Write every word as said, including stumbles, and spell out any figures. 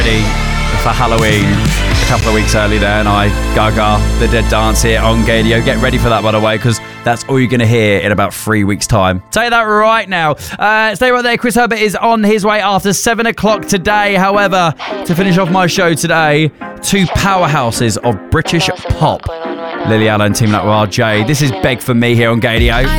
for Halloween a couple of weeks early there, and I Gaga the Dead Dance here on Gadio. Get ready for that, by the way, because that's all you're going to hear in about three weeks' time. Tell you that right now. Uh, stay right there. Chris Herbert is on his way after seven o'clock today. However, to finish off my show today, two powerhouses of British pop. Lily Allen teaming up with R J. This is Beg For Me here on Gadio.